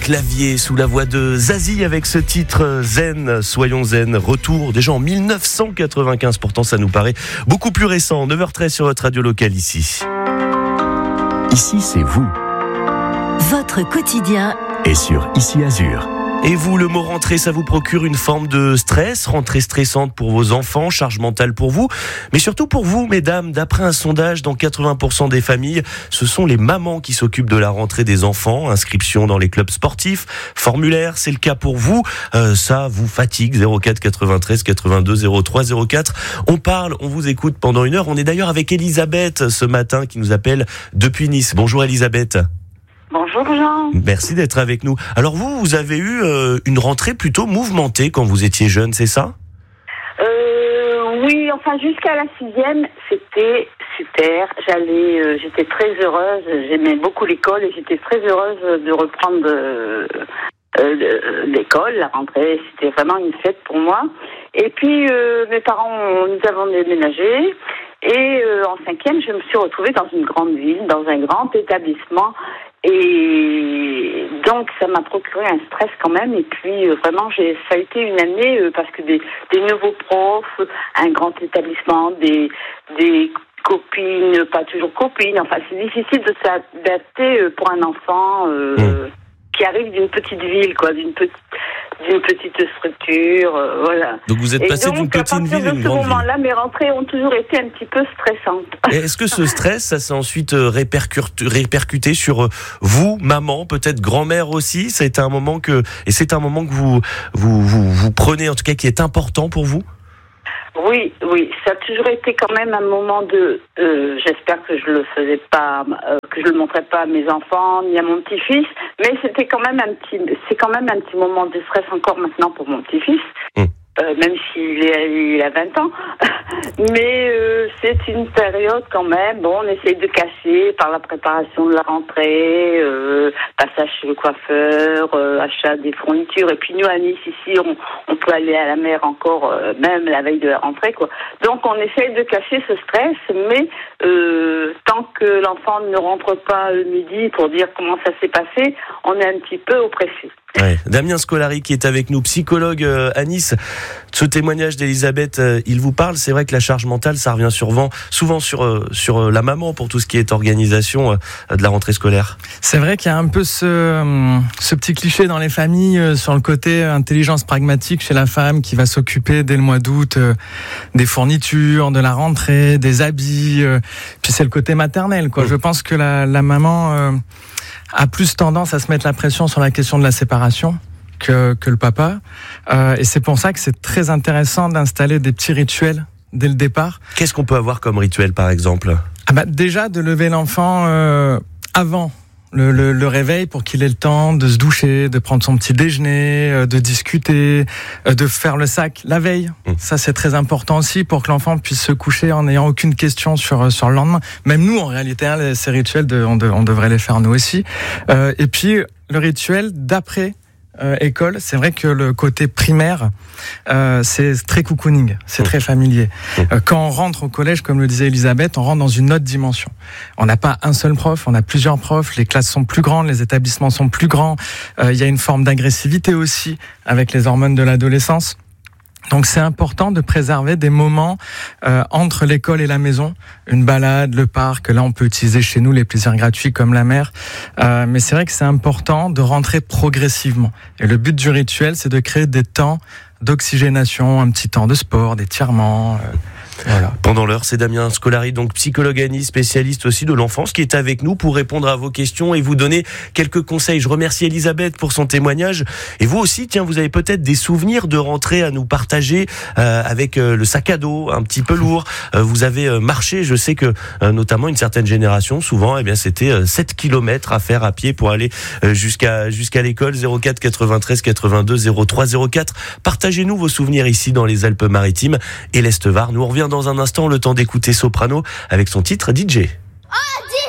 claviers sous la voix de Zazie avec ce titre Zen, soyons zen, retour déjà en 1995, pourtant ça nous paraît beaucoup plus récent. 9h13 sur votre radio locale ici. Ici c'est vous. Votre quotidien Et sur Ici Azur. Et vous, le mot rentrée, ça vous procure une forme de stress, rentrée stressante pour vos enfants, charge mentale pour vous, mais surtout pour vous, mesdames. D'après un sondage, dans 80% des familles, ce sont les mamans qui s'occupent de la rentrée des enfants, inscription dans les clubs sportifs, formulaire, c'est le cas pour vous. Ça vous fatigue, 04 93 82 03 04. On parle, on vous écoute pendant une heure. On est d'ailleurs avec Elisabeth ce matin qui nous appelle depuis Nice. Bonjour Elisabeth. Bonjour Jean. Merci d'être avec nous. Alors vous avez eu une rentrée plutôt mouvementée quand vous étiez jeune, c'est ça ? Oui, enfin jusqu'à la 6e, c'était super. J'étais très heureuse. J'aimais beaucoup l'école et j'étais très heureuse de reprendre l'école, la rentrée. C'était vraiment une fête pour moi. Et puis mes parents, nous avons déménagé. Et en 5e, je me suis retrouvée dans une grande ville, dans un grand établissement. Et donc, ça m'a procuré un stress quand même. Et puis, vraiment, ça a été une année parce que des nouveaux profs, un grand établissement, des copines, pas toujours copines. Enfin, c'est difficile de s'adapter pour un enfant qui arrive d'une petite ville, quoi, d'une petite structure, voilà. Donc vous êtes passé d'une petite ville à une grande ville. À partir de ce moment-là, mes rentrées ont toujours été un petit peu stressantes. Et est-ce que ce stress, ça s'est ensuite répercuté sur vous, maman, peut-être grand-mère aussi ? C'est un moment que vous prenez, en tout cas, qui est important pour vous ? Oui, ça a toujours été quand même un moment de. J'espère que je le faisais pas, que je le montrais pas à mes enfants ni à mon petit-fils, mais c'est quand même un petit moment de stress encore maintenant pour mon petit-fils, même s'il a 20 ans. Mais c'est une période quand même. Bon, on essaye de cacher par la préparation de la rentrée, passage chez le coiffeur, achat des fournitures. Et puis nous à Nice ici, on peut aller à la mer encore, même la veille de la rentrée, quoi. Donc on essaye de cacher ce stress, mais tant que l'enfant ne rentre pas le midi pour dire comment ça s'est passé, on est un petit peu oppressé. Ouais. Damien Scolari qui est avec nous, psychologue à Nice. Ce témoignage d'Elisabeth, il vous parle. C'est vrai que la charge mentale, ça revient souvent sur la maman pour tout ce qui est organisation de la rentrée scolaire. C'est vrai qu'il y a un peu ce petit cliché dans les familles sur le côté intelligence pragmatique chez la femme qui va s'occuper dès le mois d'août des fournitures, de la rentrée, des habits. Puis c'est le côté maternel, quoi. Je pense que la maman a plus tendance à se mettre la pression sur la question de la séparation que le papa. Et c'est pour ça que c'est très intéressant d'installer des petits rituels dès le départ. Qu'est-ce qu'on peut avoir comme rituel, par exemple ? Déjà, de lever l'enfant avant le réveil pour qu'il ait le temps de se doucher, de prendre son petit déjeuner, de discuter, de faire le sac la veille. Ça, c'est très important aussi pour que l'enfant puisse se coucher en n'ayant aucune question sur le lendemain. Même nous, en réalité, ces rituels, on devrait les faire nous aussi. Et puis, le rituel d'après école, c'est vrai que le côté primaire, c'est très cocooning, c'est très familier. Quand on rentre au collège, comme le disait Elisabeth, on rentre dans une autre dimension. On n'a pas un seul prof, on a plusieurs profs, les classes sont plus grandes, les établissements sont plus grands, il y a une forme d'agressivité aussi avec les hormones de l'adolescence. Donc c'est important de préserver des moments entre l'école et la maison, une balade, le parc, là on peut utiliser chez nous les plaisirs gratuits comme la mer, mais c'est vrai que c'est important de rentrer progressivement. Et le but du rituel, c'est de créer des temps d'oxygénation, un petit temps de sport, d'étirement. Voilà. Pendant l'heure, c'est Damien Scolari, donc psychologue à Nice, spécialiste aussi de l'enfance, qui est avec nous pour répondre à vos questions et vous donner quelques conseils. Je remercie Elisabeth pour son témoignage. Et vous aussi, tiens, vous avez peut-être des souvenirs de rentrée à nous partager avec le sac à dos un petit peu lourd. Vous avez marché, je sais que notamment une certaine génération, souvent, c'était 7 kilomètres à faire à pied pour aller jusqu'à l'école. 04 93 82 03 04. Partagez-nous vos souvenirs ici dans les Alpes-Maritimes et l'Est-Var. Nous on revient dans un instant, le temps d'écouter Soprano avec son titre DJ. Oh,